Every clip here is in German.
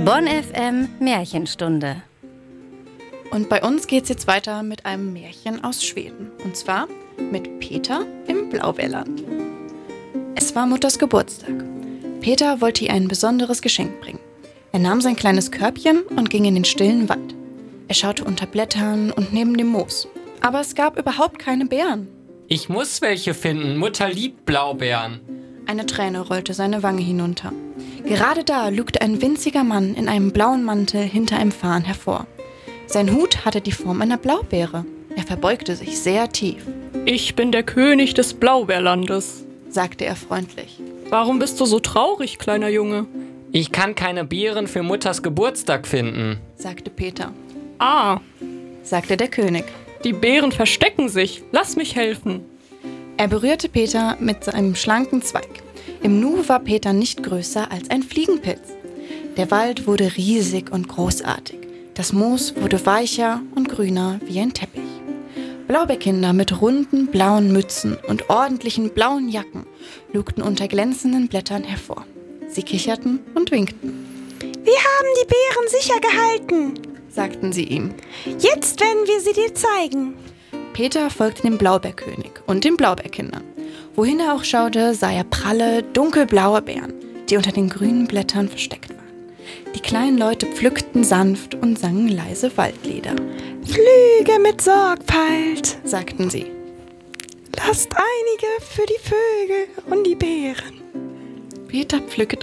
Bonn FM Märchenstunde. Und bei uns geht's jetzt weiter mit einem Märchen aus Schweden. Und zwar mit Peter im Blaubeerland. Es war Mutters Geburtstag. Peter wollte ihr ein besonderes Geschenk bringen. Er nahm sein kleines Körbchen und ging in den stillen Wald. Er schaute unter Blättern und neben dem Moos. Aber es gab überhaupt keine Beeren. Ich muss welche finden. Mutter liebt Blaubeeren. Eine Träne rollte seine Wange hinunter. Gerade da lugte ein winziger Mann in einem blauen Mantel hinter einem Farn hervor. Sein Hut hatte die Form einer Blaubeere. Er verbeugte sich sehr tief. Ich bin der König des Blaubeerlandes, sagte er freundlich. Warum bist du so traurig, kleiner Junge? Ich kann keine Beeren für Mutters Geburtstag finden, sagte Peter. Ah, sagte der König. Die Beeren verstecken sich. Lass mich helfen. Er berührte Peter mit seinem schlanken Zweig. Im Nu war Peter nicht größer als ein Fliegenpilz. Der Wald wurde riesig und großartig. Das Moos wurde weicher und grüner wie ein Teppich. Blaubeerkinder mit runden blauen Mützen und ordentlichen blauen Jacken lugten unter glänzenden Blättern hervor. Sie kicherten und winkten. Wir haben die Beeren sicher gehalten, sagten sie ihm. Jetzt werden wir sie dir zeigen. Peter folgte dem Blaubeerkönig und den Blaubeerkindern. Wohin er auch schaute, sah er pralle, dunkelblaue Beeren, die unter den grünen Blättern versteckt waren. Die kleinen Leute pflückten sanft und sangen leise Waldlieder. Flüge mit Sorgfalt, sagten sie. Lasst einige für die Vögel und die Beeren. Peter pflückte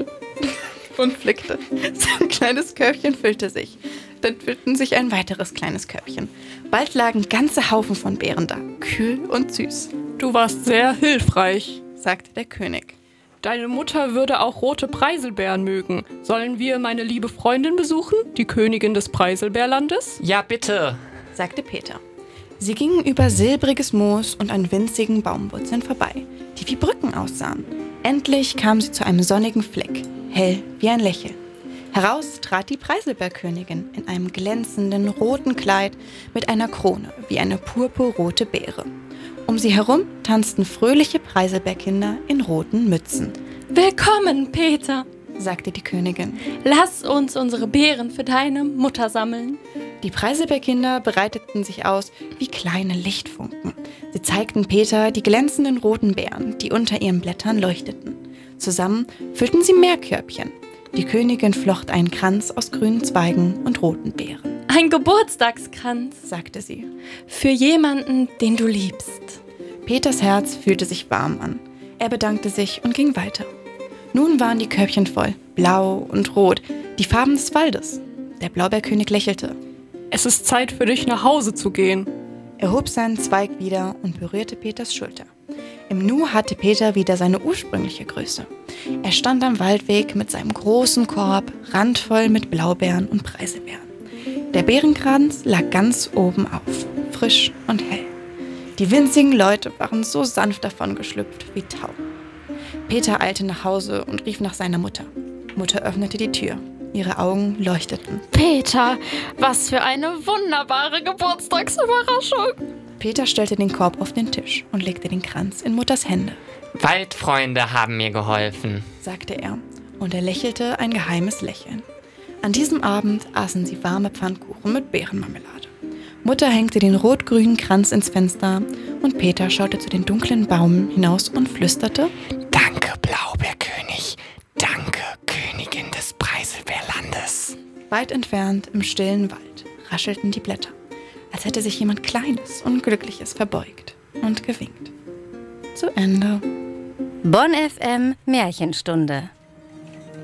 und pflückte. Sein kleines Körbchen füllte sich. Dann füllten sich ein weiteres kleines Körbchen. Bald lagen ganze Haufen von Beeren da, kühl und süß. Du warst sehr hilfreich, sagte der König. Deine Mutter würde auch rote Preiselbeeren mögen. Sollen wir meine liebe Freundin besuchen, die Königin des Preiselbeerlandes? Ja, bitte, sagte Peter. Sie gingen über silbriges Moos und an winzigen Baumwurzeln vorbei, die wie Brücken aussahen. Endlich kam sie zu einem sonnigen Fleck, hell wie ein Lächeln. Heraus trat die Preiselbeerkönigin in einem glänzenden roten Kleid mit einer Krone wie eine purpurrote Beere. Um sie herum tanzten fröhliche Preiselbeerkinder in roten Mützen. Willkommen, Peter, sagte die Königin. Lass uns unsere Beeren für deine Mutter sammeln. Die Preiselbeerkinder breiteten sich aus wie kleine Lichtfunken. Sie zeigten Peter die glänzenden roten Beeren, die unter ihren Blättern leuchteten. Zusammen füllten sie mehr Körbchen. Die Königin flocht einen Kranz aus grünen Zweigen und roten Beeren. Ein Geburtstagskranz, sagte sie. Für jemanden, den du liebst. Peters Herz fühlte sich warm an. Er bedankte sich und ging weiter. Nun waren die Körbchen voll, blau und rot, die Farben des Waldes. Der Blaubeerkönig lächelte. Es ist Zeit für dich, nach Hause zu gehen. Er hob seinen Zweig wieder und berührte Peters Schulter. Im Nu hatte Peter wieder seine ursprüngliche Größe. Er stand am Waldweg mit seinem großen Korb, randvoll mit Blaubeeren und Preiselbeeren. Der Beerenkranz lag ganz oben auf, frisch und hell. Die winzigen Leute waren so sanft davongeschlüpft wie Tauben. Peter eilte nach Hause und rief nach seiner Mutter. Mutter öffnete die Tür. Ihre Augen leuchteten. Peter, was für eine wunderbare Geburtstagsüberraschung! Peter stellte den Korb auf den Tisch und legte den Kranz in Mutters Hände. Waldfreunde haben mir geholfen, sagte er, und er lächelte ein geheimes Lächeln. An diesem Abend aßen sie warme Pfannkuchen mit Beerenmarmelade. Mutter hängte den rot-grünen Kranz ins Fenster und Peter schaute zu den dunklen Bäumen hinaus und flüsterte: Danke, Blaubeerkönig. Danke, Königin des Preiselbeerlandes. Weit entfernt im stillen Wald raschelten die Blätter, als hätte sich jemand Kleines und Glückliches verbeugt und gewinkt. Zu Ende. Bonn FM Märchenstunde.